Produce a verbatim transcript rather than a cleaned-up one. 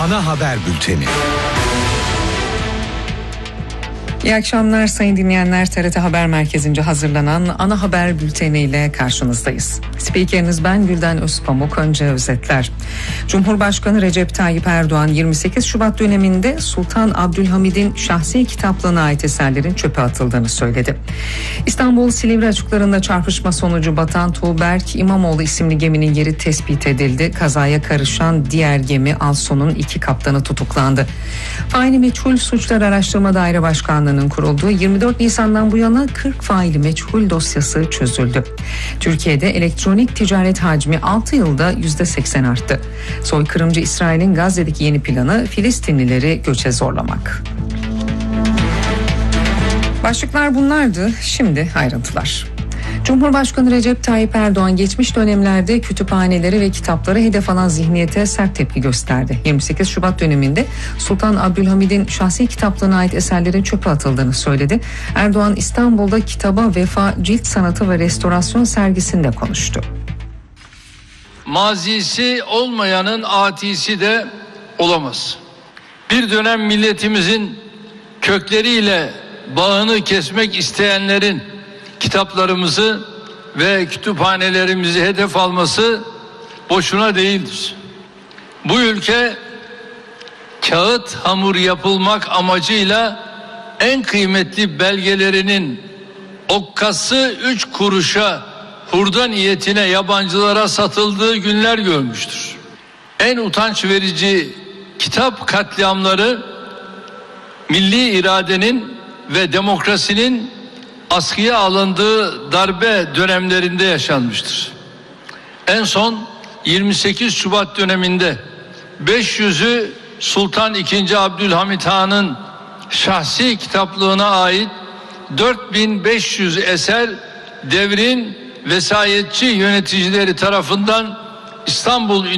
Ana haber bülteni. İyi akşamlar sayın dinleyenler. T R T Haber Merkezi'nce hazırlanan ana haber bülteniyle karşınızdayız. Spikeriniz ben Gülden Özpamuk. Önce özetler. Cumhurbaşkanı Recep Tayyip Erdoğan yirmi sekiz Şubat döneminde Sultan Abdülhamid'in şahsi kitaplığına ait eserlerin çöpe atıldığını söyledi. İstanbul Silivri açıklarında çarpışma sonucu batan Tuğberk İmamoğlu isimli geminin yeri tespit edildi. Kazaya karışan diğer gemi Alson'un iki kaptanı tutuklandı. Faili meçhul suçlar araştırma daire başkanlığı kurulduğu yirmi dört Nisan'dan bu yana kırk faili meçhul dosyası çözüldü. Türkiye'de elektronik ticaret hacmi altı yılda yüzde seksen arttı. Soykırımcı İsrail'in Gazze'deki yeni planı Filistinlileri göçe zorlamak. Başlıklar bunlardı. Şimdi ayrıntılar. Cumhurbaşkanı Recep Tayyip Erdoğan geçmiş dönemlerde kütüphaneleri ve kitapları hedef alan zihniyete sert tepki gösterdi. yirmi sekiz Şubat döneminde Sultan Abdülhamid'in şahsi kitaplığına ait eserlerin çöpe atıldığını söyledi. Erdoğan İstanbul'da Kitaba Vefa Cilt Sanatı ve Restorasyon sergisinde konuştu. Mazisi olmayanın atisi de olamaz. Bir dönem milletimizin kökleriyle bağını kesmek isteyenlerin kitaplarımızı ve kütüphanelerimizi hedef alması boşuna değildir. Bu ülke kağıt hamur yapılmak amacıyla en kıymetli belgelerinin okkası üç kuruşa hurda niyetine yabancılara satıldığı günler görmüştür. En utanç verici kitap katliamları milli iradenin ve demokrasinin askıya alındığı darbe dönemlerinde yaşanmıştır. En son yirmi sekiz Şubat döneminde beş yüzü Sultan ikinci. Abdülhamit Han'ın şahsi kitaplığına ait dört bin beş yüz eser devrin vesayetçi yöneticileri tarafından İstanbul